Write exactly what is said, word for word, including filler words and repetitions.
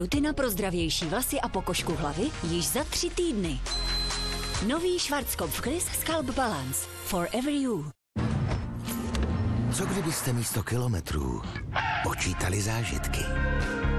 Rutina pro zdravější vlasy a pokožku hlavy již za tři týdny. Nový Schwarzkopf Gliss Scalp Balance. Forever you. Co kdybyste místo kilometrů počítali zážitky?